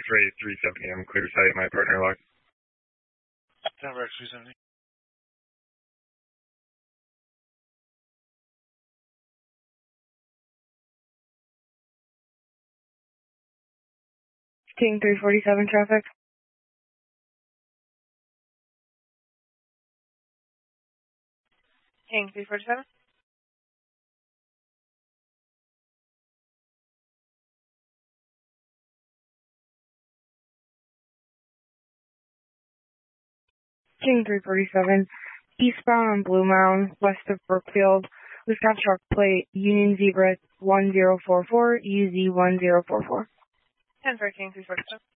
X-ray 370. I'm clear sight. My partner locked. Denver X370. King 347 traffic. King 347. King 347, eastbound on Blue Mound, west of Brookfield. We've got truck plate Union Zebra 1044, UZ 1044. 10 for King 347.